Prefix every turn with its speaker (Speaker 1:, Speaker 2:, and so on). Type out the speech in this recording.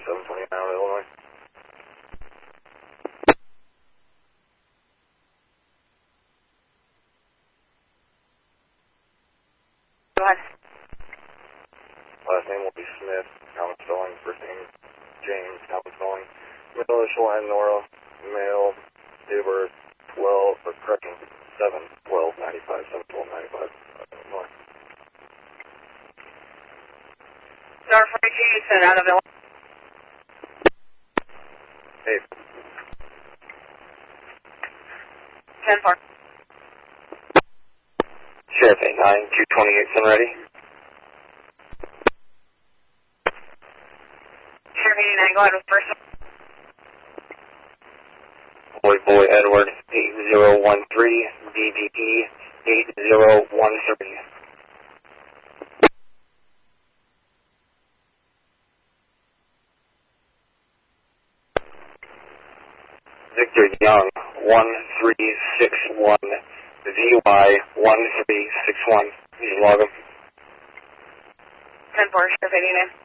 Speaker 1: 729 out of Illinois.
Speaker 2: Go ahead.
Speaker 1: Last name will be Smith, common spelling. First name James, common spelling. Middle initial and Nora, male, date of birth 7/12/95, 7/12/95, Illinois.
Speaker 2: Star 42, you said out of Illinois.
Speaker 1: Hey.
Speaker 2: 10-4.
Speaker 1: Sheriff 89, 228, send ready.
Speaker 2: Sheriff 89, go ahead with first.
Speaker 1: Boy Edward 8013, BBE 8013. Victor Young 1361, VY 1361. You log him.
Speaker 2: 10-4, Sheriff 89.